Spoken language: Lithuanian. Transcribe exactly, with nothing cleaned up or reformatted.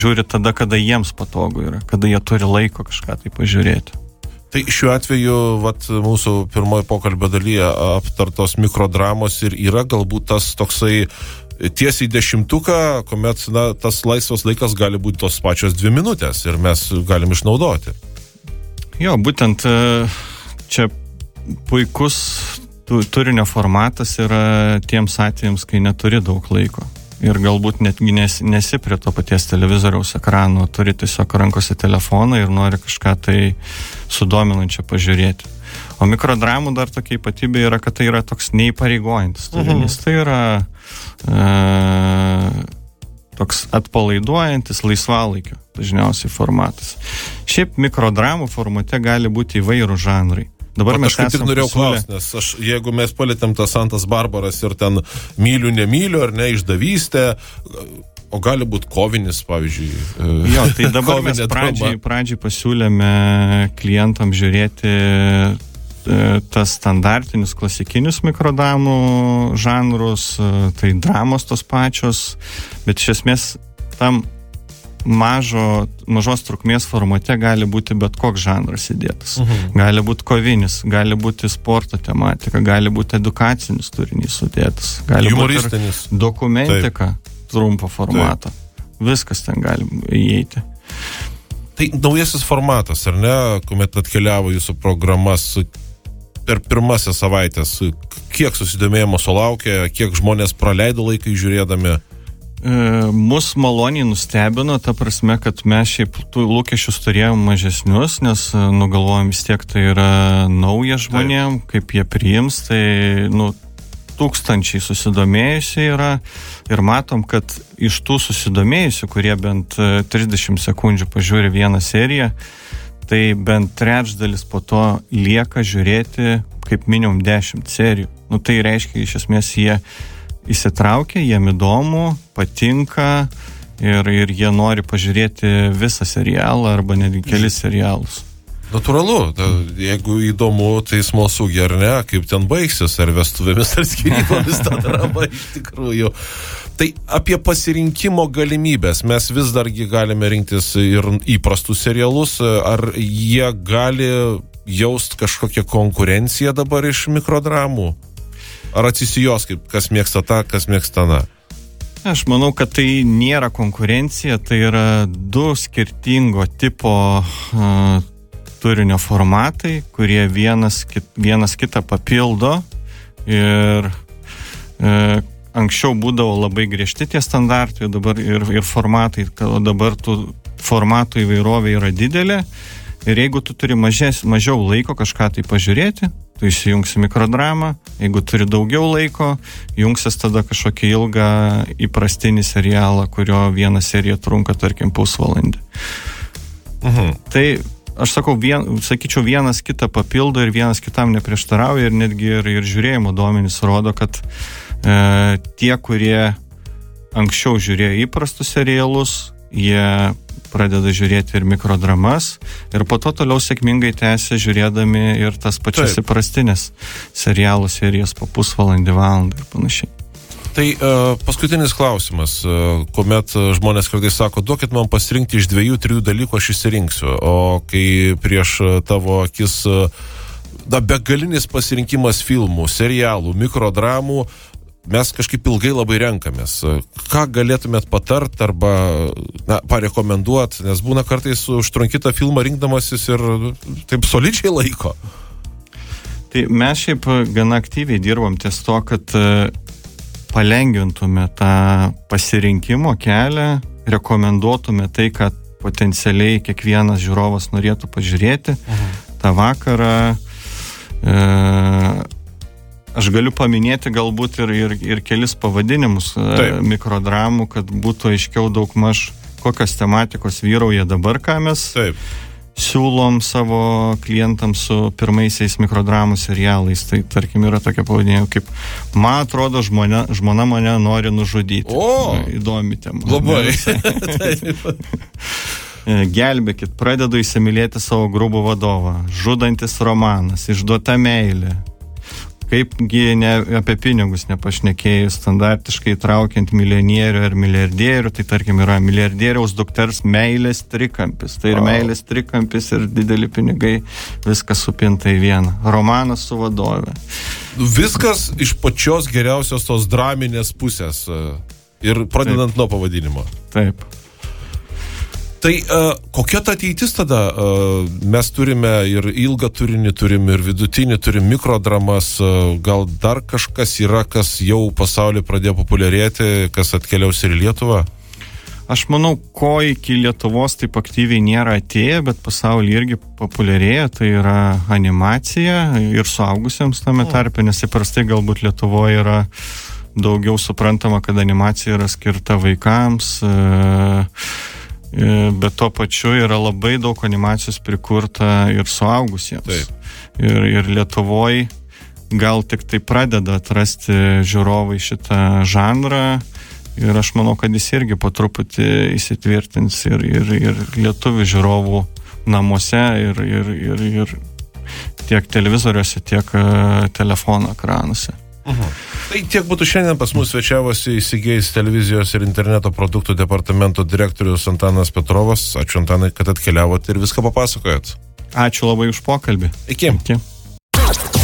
žiūri tada, kada jiems patogu yra, kada jie turi laiko kažką tai pažiūrėti. Tai šiuo atveju, vat, mūsų pirmoji pokalbio dalyje aptartos mikrodramos ir yra galbūt tas toksai tiesiai dešimtuką, kuomet na, tas laisvas laikas gali būti tos pačios dvi minutės ir mes galim išnaudoti. Jo, būtent čia puikus turinio formatas yra tiems atvejams, kai neturi daug laiko. Ir galbūt netgi nes, nesi prie to paties televizoriaus ekrano, turi tiesiog rankose telefoną ir nori kažką tai sudominančio pažiūrėti. O mikrodramų dar tokia ypatybė yra, kad tai yra toks neįpareigojantis turinys. Mhm. Tai yra e, toks atpalaiduojantis laisvalaikio dažniausiai formatas. Šiaip mikrodramų formate gali būti įvairūs žanrai. Dabar o mes aš kaip tik norėjau pasiūlę... klausti, nes aš, jeigu mes palėtėm tas Santas Barbaras ir ten myliu, nemyliu, ar ne, išdavystė, o gali būti kovinis, pavyzdžiui. Jo, tai dabar mes pradžiai, pradžiai pasiūlėme klientam žiūrėti tas standartinius klasikinius mikrodramų žanrus, tai dramos tos pačios, bet iš esmės tam mažo, mažos trukmės formate gali būti bet koks žanras įdėtas. Uh-huh. Gali būti kovinis, gali būti sporto tematika, gali būti edukacinis turinys sudėtas, gali būti dokumentika trumpo formato. Taip. Viskas ten gali įeiti. Tai naujasis formatas, ar ne, kuomet atkeliavo jūsų programas per pirmąsias savaitės, kiek susidomėjimo sulaukė, kiek žmonės praleido laiką žiūrėdami? Mus maloniai nustebino, ta prasme, kad mes šiaip tų lūkesčius turėjom mažesnius, nes nugalvojom vis tiek tai yra nauja žmonėm, taip. Kaip jie priims, tai nu, tūkstančiai susidomėjusiai yra ir matom, kad iš tų susidomėjusių, kurie bent trisdešimt sekundžių pažiūri vieną seriją, tai bent trečdalis po to lieka žiūrėti kaip minimum dešimt serijų. Nu, tai reiškia, iš esmės jie įsitraukia, jiem įdomu, patinka ir, ir jie nori pažiūrėti visą serialą arba netgi kelis serialus. Natūralu, ta, jeigu įdomu, tai smalsu, ar ne, kaip ten baigsis, ar vestuvėmis, ar skyrybomis ta drama iš tikrųjų. Tai apie pasirinkimo galimybės mes vis dargi galime rinktis ir įprastus serialus, ar jie gali jaust kažkokią konkurenciją dabar iš mikrodramų? Ar atsisijos, kaip kas mėgsta tą, kas mėgsta tą? Aš manau, kad tai nėra konkurencija, tai yra du skirtingo tipo uh, turinio formatai, kurie vienas, kit, vienas kitą papildo ir uh, anksčiau būdavo labai griežti tie standartai dabar ir, ir formatai, o dabar tų formatų įvairovė yra didelė ir jeigu tu turi mažes, mažiau laiko kažką tai pažiūrėti, tu įsijungsi mikrodramą, jeigu turi daugiau laiko, jungsis tada kažkokį ilgą įprastinį serialą, kurio viena serija trunka, tarkim, pusvalandį. Uh-huh. Tai aš sakau, vien, sakyčiau, vienas kitą papildo ir vienas kitam neprieštarauja ir netgi ir, ir žiūrėjimo duomenys rodo, kad e, tie, kurie anksčiau žiūrėjo įprastus serialus, jie pradeda žiūrėti ir mikrodramas ir po to toliau sėkmingai tęsia žiūrėdami ir tas pačias Taip. Įprastinės serialų serijas po pusvalandį, valandą ir panašiai. Tai uh, paskutinis klausimas, uh, kuomet žmonės kartais sako, duokit man pasirinkti iš dviejų, trijų dalykų, aš išsirinksiu, o kai prieš tavo akis uh, da, begalinis pasirinkimas filmų, serialų, mikrodramų, mes kažkaip ilgai labai renkamės. Ką galėtumėt patart arba na, parekomenduot, nes būna kartais užtrunki tą filmą rinkdamasis ir taip solidžiai laiko. Tai mes šiaip gana aktyviai dirbam ties to, kad palengvintume tą pasirinkimo kelią, rekomenduotume tai, kad potencialiai kiekvienas žiūrovas norėtų pažiūrėti uh-huh. tą vakarą. E, Aš galiu paminėti galbūt ir, ir, ir kelis pavadinimus Taip. Mikrodramų, kad būtų aiškiau daugmaž kokios tematikos vyrauja dabar, ką mes Taip. Siūlom savo klientams su pirmaisiais mikrodramų serialais. Tai tarkim yra tokia pavadinimai kaip man atrodo žmona, žmona mane nori nužudyti. O, įdomi tema. Labai. Gelbėkit, pradedu įsimylėti savo grubų vadovą. Žudantis romanas, išduota meilė. Kaipgi ne, apie pinigus nepašnekėjus, standartiškai traukiant milijonierių ar milijardierių, tai tarkim yra milijardieriaus dukters meilės trikampis. Tai ir meilės trikampis ir dideli pinigai, viskas supinta į vieną. Romanas su vadove. Viskas iš pačios geriausios tos draminės pusės ir pradedant Taip. Nuo pavadinimo. Taip. Tai uh, kokia ta ateitis tada? Uh, mes turime ir ilgą turinį, turim ir vidutinį, turim mikrodramas, uh, gal dar kažkas yra, kas jau pasaulyje pradėjo populiarėti, kas atkeliaus ir į Lietuvą? Aš manau, ko iki Lietuvos taip aktyviai nėra atėję, bet pasaulyje irgi populiarėja, tai yra animacija ir suaugusiems tame tarpe, nes įprastai galbūt Lietuvoje yra daugiau suprantama, kad animacija yra skirta vaikams, uh, bet tuo pačiu yra labai daug animacijos prikurta ir suaugusiems. Taip. Ir, ir Lietuvoj gal tik tai pradeda atrasti žiūrovai šitą žanrą ir aš manau, kad jis irgi po truputį įsitvirtins ir, ir, ir lietuvių žiūrovų namuose ir, ir, ir, ir tiek televizoriuose, tiek uh, telefono ekranuose. Uh-huh. Tai tiek būtų šiandien pas mus svečiavosi įsigėjęs televizijos ir interneto produktų departamento direktorius Antanas Petrovas. Ačiū Antanai, kad atkeliavot ir viską papasakojot. Ačiū labai už pokalbį. Iki. Iki.